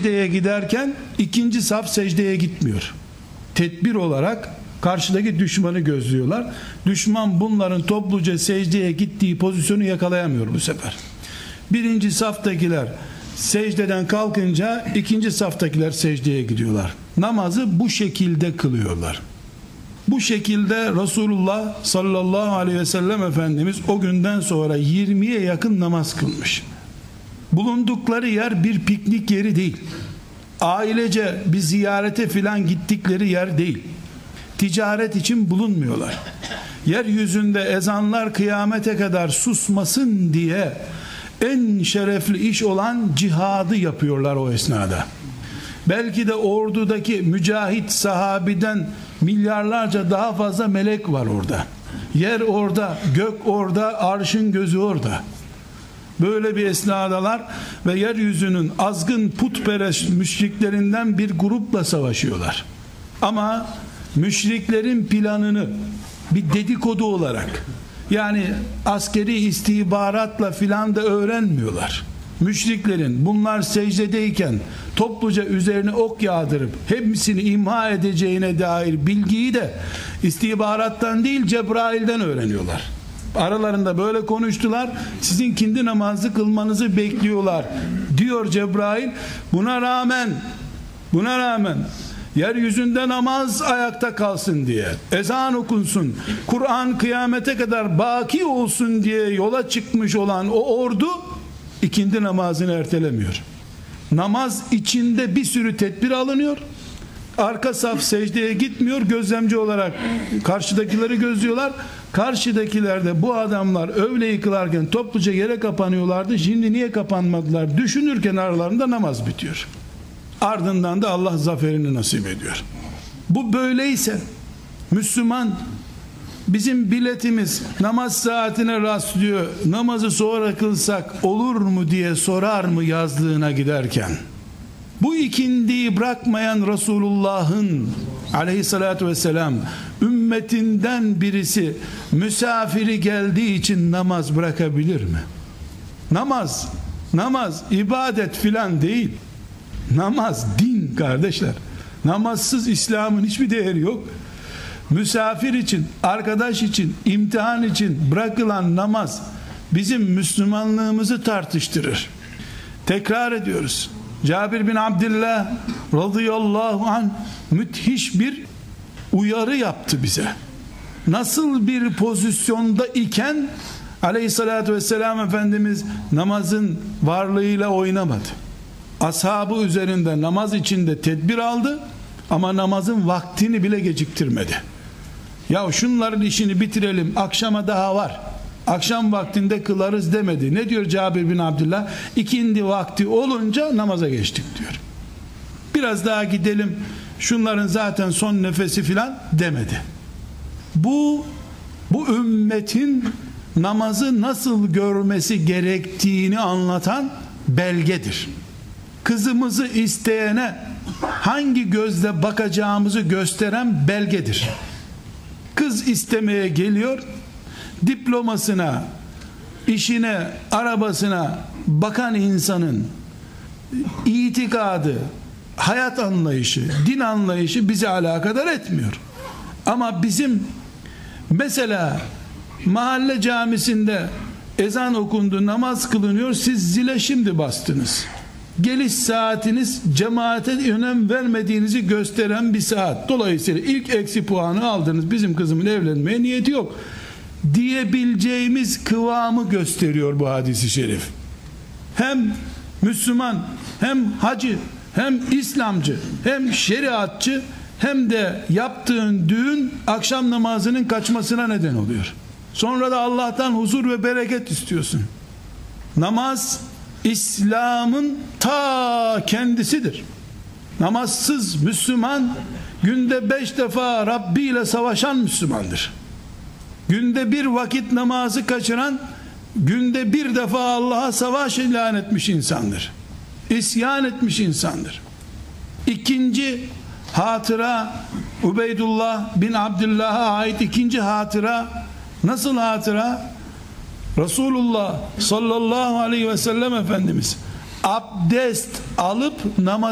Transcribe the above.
secdeye giderken ikinci saf secdeye gitmiyor. Tedbir olarak karşıdaki düşmanı gözlüyorlar. Düşman bunların topluca secdeye gittiği pozisyonu yakalayamıyor bu sefer. Birinci saftakiler secdeden kalkınca ikinci saftakiler secdeye gidiyorlar. Namazı bu şekilde kılıyorlar. Bu şekilde Resulullah sallallahu aleyhi ve sellem Efendimiz o günden sonra 20'ye yakın namaz kılmış. Bulundukları yer bir piknik yeri değil. Ailece bir ziyarete filan gittikleri yer değil. Ticaret için bulunmuyorlar. Yeryüzünde ezanlar kıyamete kadar susmasın diye en şerefli iş olan cihadı yapıyorlar o esnada. Belki de ordudaki mücahit sahabiden milyarlarca daha fazla melek var orada. Yer orada, gök orada, arşın gözü orada. Böyle bir esnadalar ve yeryüzünün azgın putperest müşriklerinden bir grupla savaşıyorlar. Ama müşriklerin planını bir dedikodu olarak, yani askeri istihbaratla filan da öğrenmiyorlar. Müşriklerin bunlar secdedeyken topluca üzerine ok yağdırıp hepsini imha edeceğine dair bilgiyi de istihbarattan değil Cebrail'den öğreniyorlar. Aralarında böyle konuştular. Sizin kindi namazı kılmanızı bekliyorlar diyor Cebrail. Buna rağmen yeryüzünde namaz ayakta kalsın diye, ezan okunsun, Kur'an kıyamete kadar baki olsun diye yola çıkmış olan o ordu ikindi namazını ertelemiyor. Namaz içinde bir sürü tedbir alınıyor. Arka saf secdeye gitmiyor. Gözlemci olarak karşıdakileri gözlüyorlar. Karşıdakiler de bu adamlar öğleyi kılarken topluca yere kapanıyorlardı. Şimdi niye kapanmadılar düşünürken aralarında namaz bitiyor. Ardından da Allah zaferini nasip ediyor. Bu böyleyse Müslüman, bizim biletimiz namaz saatine rastlıyor, namazı sonra kılsak olur mu diye sorar mı yazlığına giderken? Bu ikindiyi bırakmayan Resulullah'ın aleyhissalatü vesselam ümmetinden birisi misafiri geldiği için namaz bırakabilir mi? Namaz ibadet filan değil. Namaz din kardeşler. Namazsız İslam'ın hiçbir değeri yok. Misafir için, arkadaş için, imtihan için bırakılan namaz bizim Müslümanlığımızı tartıştırır. Tekrar ediyoruz. Cabir bin Abdullah radıyallahu anh müthiş bir uyarı yaptı bize. Nasıl bir pozisyonda iken aleyhissalatü vesselam Efendimiz namazın varlığıyla oynamadı. Ashabı üzerinde namaz içinde tedbir aldı ama namazın vaktini bile geciktirmedi. Ya şunların işini bitirelim, akşama daha var, akşam vaktinde kılarız demedi. Ne diyor Cabir bin Abdullah? İkindi vakti olunca namaza geçtik diyor. Biraz daha gidelim, şunların zaten son nefesi filan demedi. Bu ümmetin namazı nasıl görmesi gerektiğini anlatan belgedir. Kızımızı isteyene hangi gözle bakacağımızı gösteren belgedir. Kız istemeye geliyor, diplomasına, işine, arabasına bakan insanın itikadı, hayat anlayışı, din anlayışı bizi alakadar etmiyor. Ama bizim mesela mahalle camisinde ezan okundu, namaz kılınıyor, siz zile şimdi bastınız. Geliş saatiniz cemaate önem vermediğinizi gösteren bir saat. Dolayısıyla ilk eksi puanı aldınız. Bizim kızımın evlenmeye niyeti yok diyebileceğimiz kıvamı gösteriyor bu hadis-i şerif. Hem Müslüman, hem hacı, hem İslamcı, hem şeriatçı, hem de yaptığın düğün akşam namazının kaçmasına neden oluyor. Sonra da Allah'tan huzur ve bereket istiyorsun. Namaz İslam'ın ta kendisidir. Namazsız Müslüman günde 5 defa Rabbi ile savaşan Müslümandır. Günde bir vakit namazı kaçıran günde bir defa Allah'a savaş ilan etmiş insandır. İsyan etmiş insandır. İkinci hatıra, Ubeydullah bin Abdullah'a ait ikinci hatıra. Nasıl hatıra? Resulullah sallallahu aleyhi ve sellem Efendimiz abdest alıp namaz